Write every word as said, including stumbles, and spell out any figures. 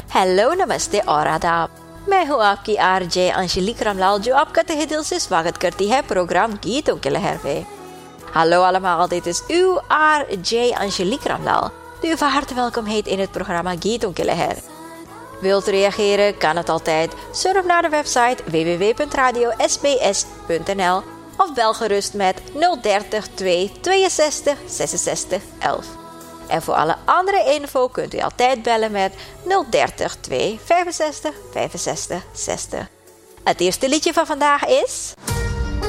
हेलो नमस्ते और आदाब। मैं हूँ आपकी आरजे अंशलिक रामलाल जो आपका तहे दिल से स्वागत करती है प्रोग्राम गीतों के लहर पे। Hallo allemaal, dit is uw R J Angelique Ramlaal, die u van harte welkom heet in het programma Gieton ke Leher. Wilt u reageren, kan het altijd. Surf naar de website w w w punt radio s b s punt n l of bel gerust met nul dertig twee tweeënzestig zesenzestig elf. En voor alle andere info kunt u altijd bellen met nul dertig twee vijfenzestig vijfenzestig zestig. Het eerste liedje van vandaag is...